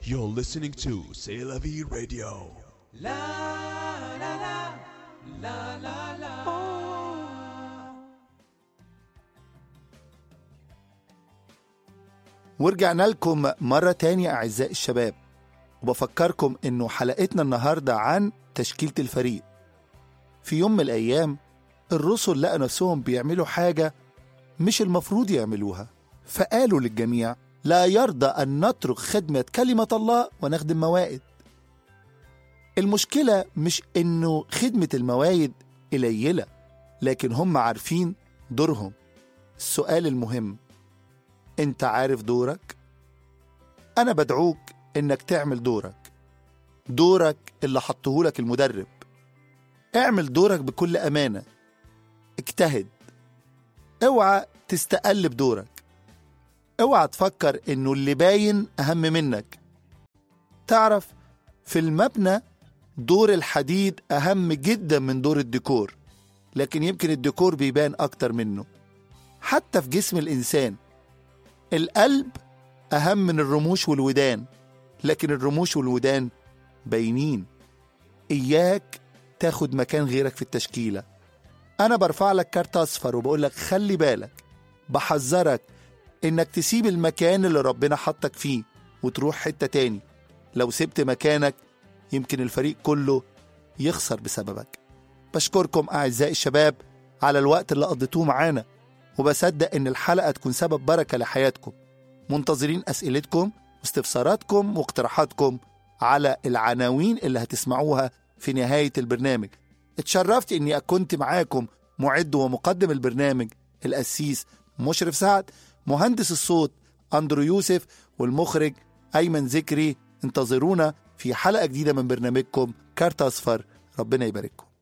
You're listening to C'est la vie radio. La la la la la la. ورجعنا لكم مرة تانية أعزائي الشباب، وبفكركم إنه حلقتنا النهاردة عن تشكيلة الفريق. في يوم من الأيام الرسل لقوا نفسهم بيعملوا حاجة مش المفروض يعملوها، فقالوا للجميع: لا يرضى أن نترك خدمة كلمة الله ونخدم موائد. المشكلة مش إنه خدمة الموائد قليلة، لكن هم عارفين دورهم. السؤال المهم: أنت عارف دورك؟ أنا بدعوك إنك تعمل دورك اللي حطهولك المدرب. اعمل دورك بكل أمانة، اجتهد، اوعى تستقلب دورك، اوعى تفكر إنه اللي باين أهم منك. تعرف، في المبنى دور الحديد أهم جدا من دور الديكور، لكن يمكن الديكور بيبان أكتر منه. حتى في جسم الإنسان القلب أهم من الرموش والودان، لكن الرموش والودان باينين. إياك تاخد مكان غيرك في التشكيلة. أنا برفع لك كارت أصفر وبقول لك خلي بالك، بحذرك إنك تسيب المكان اللي ربنا حطك فيه وتروح حتة تاني. لو سبت مكانك يمكن الفريق كله يخسر بسببك. بشكركم أعزائي الشباب على الوقت اللي قضيتوه معانا، وبصدق إن الحلقة تكون سبب بركة لحياتكم. منتظرين أسئلتكم واستفساراتكم واقتراحاتكم على العناوين اللي هتسمعوها في نهاية البرنامج. اتشرفت إني كنت معاكم معد ومقدم البرنامج القسيس مشرف سعد، مهندس الصوت أندرو يوسف، والمخرج أيمن ذكري. انتظرونا في حلقة جديدة من برنامجكم كارت أصفر. ربنا يبارككم.